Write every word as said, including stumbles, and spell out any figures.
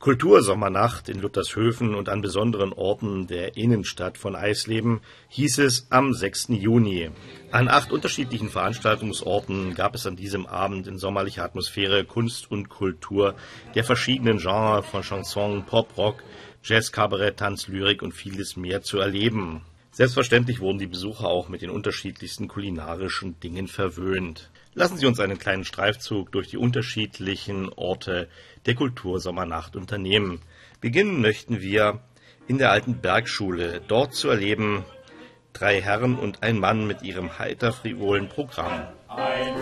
Kultursommernacht in Luthershöfen und an besonderen Orten der Innenstadt von Eisleben hieß es am sechsten Juni. An acht unterschiedlichen Veranstaltungsorten gab es an diesem Abend in sommerlicher Atmosphäre Kunst und Kultur der verschiedenen Genres von Chanson, Pop, Rock, Jazz, Kabarett, Tanz, Lyrik und vieles mehr zu erleben. Selbstverständlich wurden die Besucher auch mit den unterschiedlichsten kulinarischen Dingen verwöhnt. Lassen Sie uns einen kleinen Streifzug durch die unterschiedlichen Orte der Kultursommernacht unternehmen. Beginnen möchten wir in der alten Bergschule. Dort zu erleben drei Herren und ein Mann mit ihrem heiter-frivolen Programm.